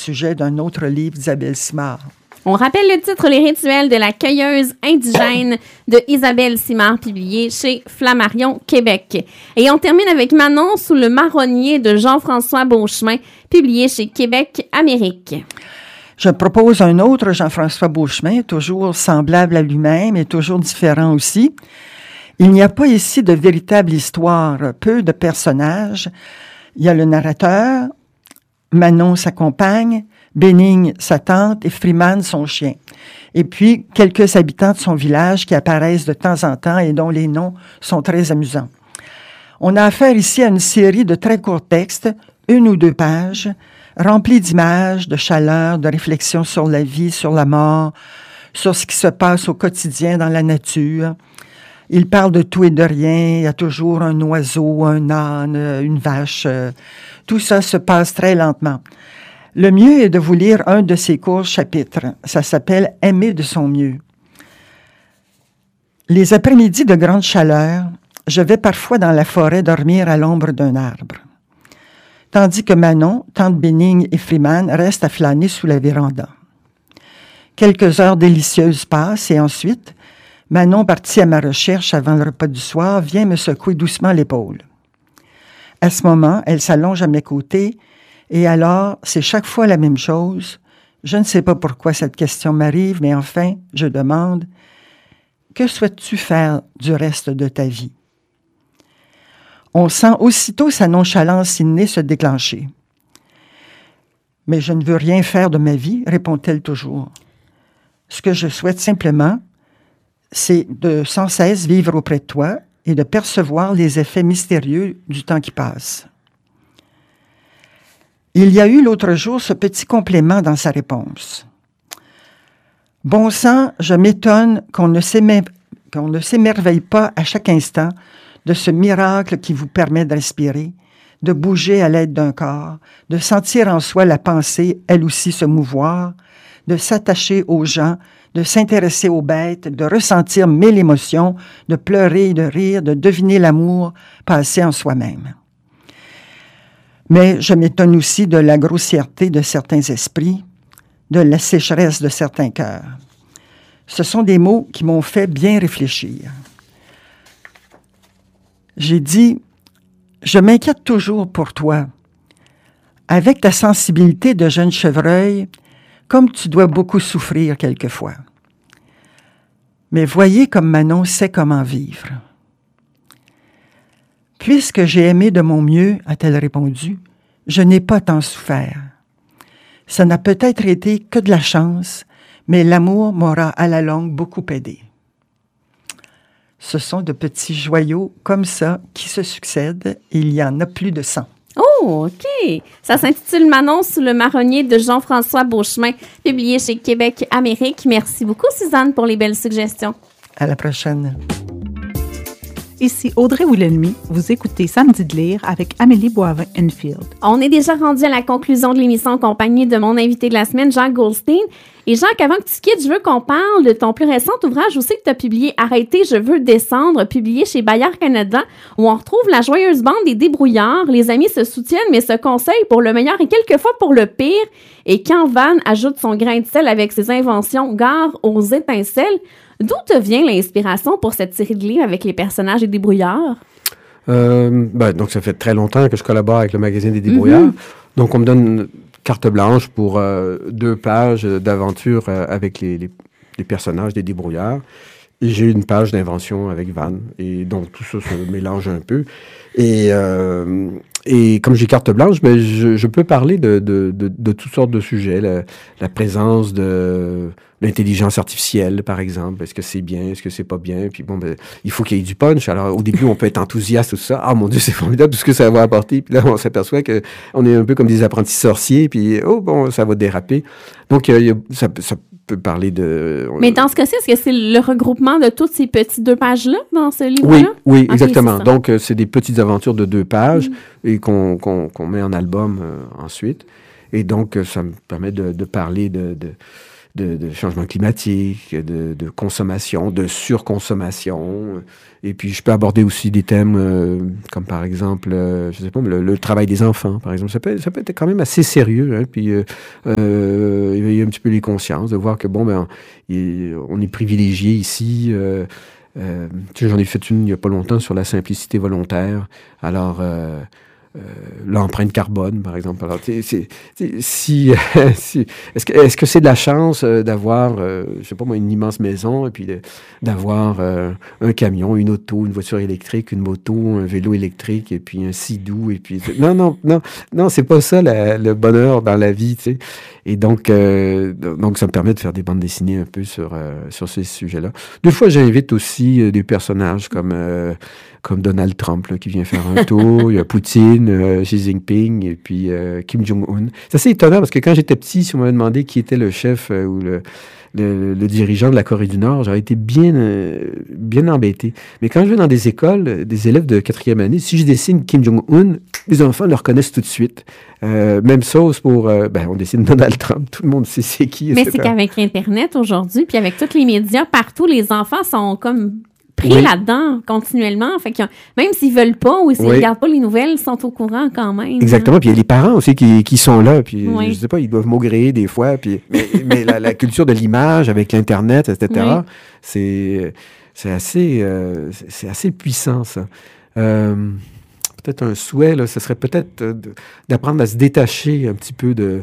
sujet d'un autre livre d'Isabelle Simard. On rappelle le titre, Les rituels de la cueilleuse indigène de Isabelle Simard, publié chez Flammarion, Québec. Et on termine avec Manon sous le marronnier de Jean-François Beauchemin, publié chez Québec, Amérique. Je propose un autre Jean-François Beauchemin, toujours semblable à lui-même et toujours différent aussi. Il n'y a pas ici de véritable histoire, peu de personnages. Il y a le narrateur, Manon sa compagne, Bénigne sa tante et Freeman son chien. Et puis, quelques habitants de son village qui apparaissent de temps en temps et dont les noms sont très amusants. On a affaire ici à une série de très courts textes, 1 ou 2 pages, remplis d'images, de chaleur, de réflexions sur la vie, sur la mort, sur ce qui se passe au quotidien dans la nature. Il parle de tout et de rien. Il y a toujours un oiseau, un âne, une vache. Tout ça se passe très lentement. Le mieux est de vous lire un de ces courts chapitres. Ça s'appelle « Aimer de son mieux ». Les après-midi de grande chaleur, je vais parfois dans la forêt dormir à l'ombre d'un arbre. Tandis que Manon, tante Bénigne et Freeman restent à flâner sous la véranda. Quelques heures délicieuses passent et ensuite, Manon, partie à ma recherche avant le repas du soir, vient me secouer doucement l'épaule. À ce moment, elle s'allonge à mes côtés et alors, c'est chaque fois la même chose. Je ne sais pas pourquoi cette question m'arrive, mais enfin, je demande « Que souhaites-tu faire du reste de ta vie? » On sent aussitôt sa nonchalance innée se déclencher. « Mais je ne veux rien faire de ma vie, » répond-elle toujours. « Ce que je souhaite simplement, c'est de sans cesse vivre auprès de toi et de percevoir les effets mystérieux du temps qui passe. » Il y a eu l'autre jour ce petit complément dans sa réponse. « Bon sang, je m'étonne qu'on ne s'émerveille pas à chaque instant de ce miracle qui vous permet de respirer, de bouger à l'aide d'un corps, de sentir en soi la pensée, elle aussi, se mouvoir, de s'attacher aux gens, de s'intéresser aux bêtes, de ressentir 1000 émotions, de pleurer, de rire, de deviner l'amour passé en soi-même. Mais je m'étonne aussi de la grossièreté de certains esprits, de la sécheresse de certains cœurs. Ce sont des mots qui m'ont fait bien réfléchir. J'ai dit, je m'inquiète toujours pour toi. Avec ta sensibilité de jeune chevreuil, comme tu dois beaucoup souffrir quelquefois. Mais voyez comme Manon sait comment vivre. Puisque j'ai aimé de mon mieux, a-t-elle répondu, je n'ai pas tant souffert. Ça n'a peut-être été que de la chance, mais l'amour m'aura à la longue beaucoup aidé. Ce sont de petits joyaux comme ça qui se succèdent et il y en a plus de 100. Oh, OK. Ça s'intitule Manon sous le marronnier de Jean-François Beauchemin, publié chez Québec, Amérique. Merci beaucoup, Suzanne, pour les belles suggestions. À la prochaine. Ici Audrey Wilhelmy, vous écoutez Samedi de lire avec Amélie Boivin-Enfield. On est déjà rendu à la conclusion de l'émission en compagnie de mon invité de la semaine, Jacques Goldstein. Et Jacques, avant que tu quittes, je veux qu'on parle de ton plus récent ouvrage aussi que tu as publié, Arrêtez, je veux descendre, publié chez Bayard Canada, où on retrouve la joyeuse bande des débrouillards. Les amis se soutiennent mais se conseillent pour le meilleur et quelquefois pour le pire. Et quand Van ajoute son grain de sel avec ses inventions Gare aux étincelles, d'où te vient l'inspiration pour cette série de livres avec les personnages des débrouillards? Donc, ça fait très longtemps que je collabore avec le magazine des débrouillards. Donc, on me donne carte blanche pour 2 pages d'aventure avec les personnages des débrouillards. Et j'ai une page d'invention avec Van. Et donc, tout ça se mélange un peu. Et comme j'ai carte blanche, ben, je peux parler de toutes sortes de sujets. La présence de l'intelligence artificielle, par exemple. Est-ce que c'est bien? Est-ce que c'est pas bien? Puis bon, ben, il faut qu'il y ait du punch. Alors, au début, on peut être enthousiaste, tout ça. Ah, mon Dieu, c'est formidable, tout ce que ça va apporter. Puis là, on s'aperçoit qu'on est un peu comme des apprentis sorciers. Puis, oh, bon, ça va déraper. Donc, ça peut parler de... Mais dans ce cas-ci, est-ce que c'est le regroupement de toutes ces petites 2 pages-là dans ce livre-là? Oui, okay, exactement. Donc, c'est des petites aventures de 2 pages et qu'on met en album ensuite. Et donc, ça me permet de parler changement climatique, de consommation, de surconsommation. Et puis, je peux aborder aussi des thèmes comme, par exemple, je sais pas, le travail des enfants, par exemple. Ça peut être quand même assez sérieux. Hein, puis, éveiller un petit peu les consciences, de voir que, bon, ben, on est privilégié ici. J'en ai fait une il n'y a pas longtemps sur la simplicité volontaire. Alors, l'empreinte carbone, par exemple. Alors, est-ce que c'est de la chance d'avoir, je sais pas moi, une immense maison et puis d'avoir un camion, une auto, une voiture électrique, une moto, un vélo électrique et puis un sidou et puis non, c'est pas ça le bonheur dans la vie, tu sais. Et donc ça me permet de faire des bandes dessinées un peu sur ces sujets-là. Des fois, j'invite aussi des personnages comme Donald Trump là, qui vient faire un tour, il y a Poutine, Xi Jinping et puis Kim Jong-un. C'est assez étonnant parce que quand j'étais petit, si on m'avait demandé qui était le chef ou le dirigeant de la Corée du Nord, j'aurais été bien embêté. Mais quand je vais dans des écoles, des élèves de 4e année, si je dessine Kim Jong-un, les enfants le reconnaissent tout de suite. Même chose pour... on dessine Donald Trump, tout le monde sait c'est qui. Mais c'est qu'avec Internet aujourd'hui, puis avec tous les médias partout, les enfants sont comme pris là-dedans continuellement. Fait que même s'ils veulent pas ou s'ils regardent pas les nouvelles, ils sont au courant quand même. Exactement. Puis il y a les parents aussi qui sont là. Puis je sais pas, ils doivent maugréer des fois. Puis mais la culture de l'image avec l'Internet, etc., c'est assez puissant, ça. Peut-être un souhait, là, ce serait peut-être d'apprendre à se détacher un petit peu de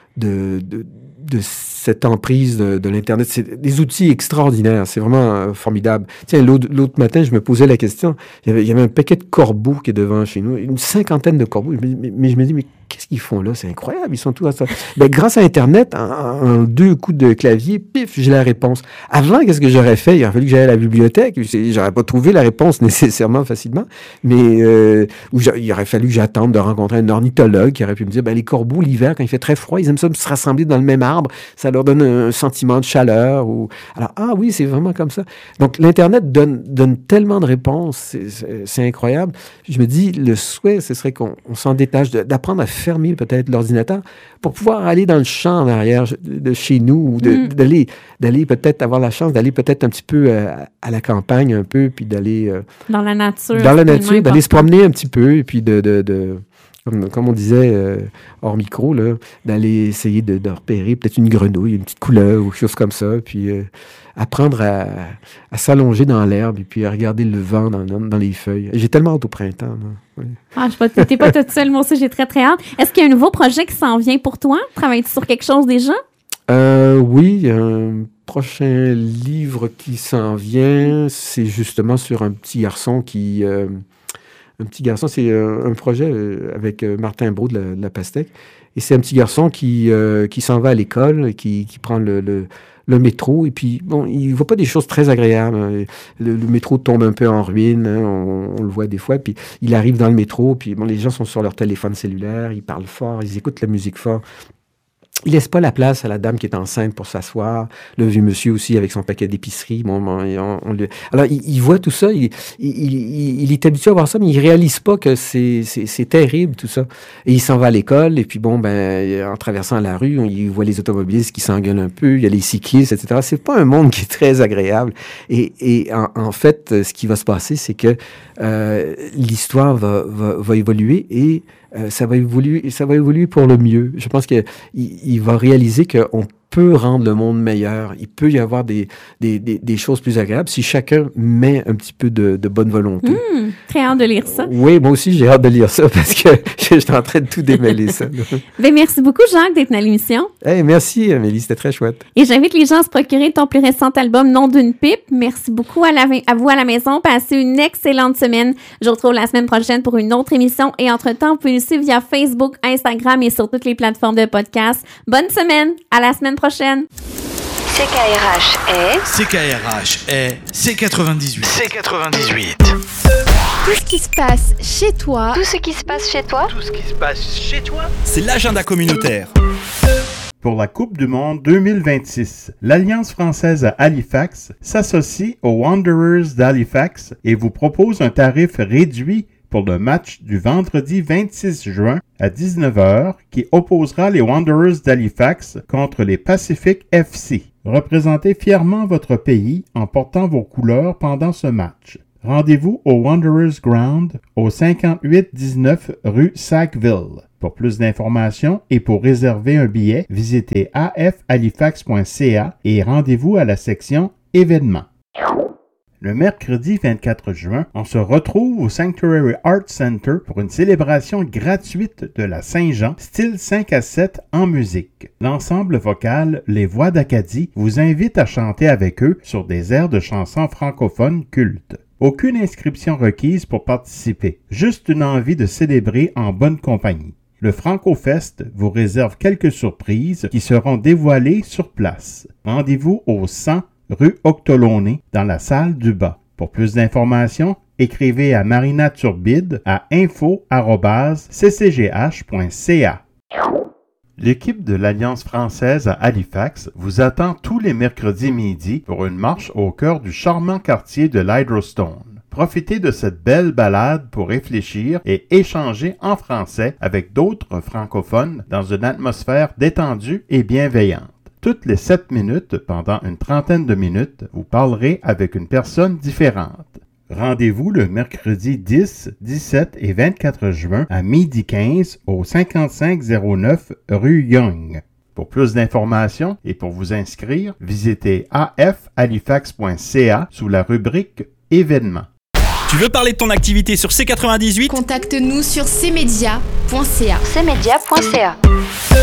cette emprise de l'Internet. C'est des outils extraordinaires. C'est vraiment formidable. Tiens, l'autre matin, je me posais la question. Il y avait un paquet de corbeaux qui est devant chez nous. Une 50aine de corbeaux. Mais je me dis, mais qu'est-ce qu'ils font là? C'est incroyable. Ils sont tous à ça. Grâce à Internet, en 2 coups de clavier, pif, j'ai la réponse. Avant, qu'est-ce que j'aurais fait? Il aurait fallu que j'aille à la bibliothèque. J'aurais pas trouvé la réponse nécessairement facilement. Mais il aurait fallu que j'attende de rencontrer un ornithologue qui aurait pu me dire, les corbeaux, l'hiver, quand il fait très froid, ils aiment ça se rassembler dans le même arbre. Ça leur donne un sentiment de chaleur. Alors, oui, c'est vraiment comme ça. Donc, l'Internet donne tellement de réponses. C'est incroyable. Je me dis, le souhait, ce serait qu'on s'en détache, d'apprendre à fermer peut-être l'ordinateur pour pouvoir aller dans le champ en arrière de chez nous ou d'aller peut-être avoir la chance d'aller peut-être un petit peu à la campagne un peu, puis d'aller... dans la nature. Dans la nature, d'aller se promener un petit peu et puis comme on disait hors micro, là, d'aller essayer de repérer peut-être une grenouille, une petite couleuvre ou quelque chose comme ça, puis apprendre à s'allonger dans l'herbe et puis à regarder le vent dans les feuilles. J'ai tellement hâte au printemps. Oui. Ah, t'es pas toute seule, moi aussi, j'ai très, très hâte. Est-ce qu'il y a un nouveau projet qui s'en vient pour toi? Travailles-tu sur quelque chose déjà? Oui, il y a un prochain livre qui s'en vient. C'est justement sur un petit garçon qui... un petit garçon, c'est un projet avec Martin Brault de la Pastèque. Et c'est un petit garçon qui s'en va à l'école, qui prend le métro. Et puis, bon, il ne voit pas des choses très agréables. Le métro tombe un peu en ruine, hein, on le voit des fois. Puis il arrive dans le métro, puis bon, les gens sont sur leur téléphone cellulaire, ils parlent fort, ils écoutent la musique fort. Il laisse pas la place à la dame qui est enceinte pour s'asseoir. Le vieux monsieur aussi avec son paquet d'épicerie. Alors, il voit tout ça. Il est habitué à voir ça, mais il réalise pas que c'est terrible, tout ça. Et il s'en va à l'école. Et puis, en traversant la rue, il voit les automobilistes qui s'engueulent un peu. Il y a les cyclistes, etc. C'est pas un monde qui est très agréable. Et en fait, ce qui va se passer, c'est que l'histoire va évoluer et ça va évoluer pour le mieux. Je pense qu'il va réaliser qu'on peut rendre le monde meilleur. Il peut y avoir des choses plus agréables si chacun met un petit peu de bonne volonté. Très hâte de lire ça. Oui, moi aussi, j'ai hâte de lire ça parce que je suis en train de tout démêler ça. Merci beaucoup, Jacques, d'être dans l'émission. Merci, Amélie, c'était très chouette. Et j'invite les gens à se procurer ton plus récent album, Nom d'une pipe. Merci beaucoup à vous à la maison. Passez une excellente semaine. Je vous retrouve la semaine prochaine pour une autre émission. Et entre-temps, vous pouvez nous suivre via Facebook, Instagram et sur toutes les plateformes de podcast. Bonne semaine. À la semaine prochaine. CKRH est C98. Tout ce qui se passe chez toi. C'est l'agenda communautaire. Pour la Coupe du monde 2026, l'Alliance française à Halifax s'associe aux Wanderers d'Halifax et vous propose un tarif réduit pour le match du vendredi 26 juin à 19h qui opposera les Wanderers d'Halifax contre les Pacific FC. Représentez fièrement votre pays en portant vos couleurs pendant ce match. Rendez-vous au Wanderers Ground au 5819 rue Sackville. Pour plus d'informations et pour réserver un billet, visitez afhalifax.ca et rendez-vous à la section événements. Le mercredi 24 juin, on se retrouve au Sanctuary Art Center pour une célébration gratuite de la Saint-Jean, style 5 à 7 en musique. L'ensemble vocal Les Voix d'Acadie vous invite à chanter avec eux sur des airs de chansons francophones cultes. Aucune inscription requise pour participer, juste une envie de célébrer en bonne compagnie. Le FrancoFest vous réserve quelques surprises qui seront dévoilées sur place. Rendez-vous au 100 rue Octolone dans la salle du bas. Pour plus d'informations, écrivez à Marina Turbide à info@ccgh.ca. L'équipe de l'Alliance française à Halifax vous attend tous les mercredis midi pour une marche au cœur du charmant quartier de l'Hydrostone. Profitez de cette belle balade pour réfléchir et échanger en français avec d'autres francophones dans une atmosphère détendue et bienveillante. Toutes les 7 minutes, pendant une trentaine de minutes, vous parlerez avec une personne différente. Rendez-vous le mercredi 10, 17 et 24 juin à 12h15 au 5509 rue Young. Pour plus d'informations et pour vous inscrire, visitez afhalifax.ca sous la rubrique Événements. Tu veux parler de ton activité sur C98? Contacte-nous sur cmedia.ca. cmedia.ca.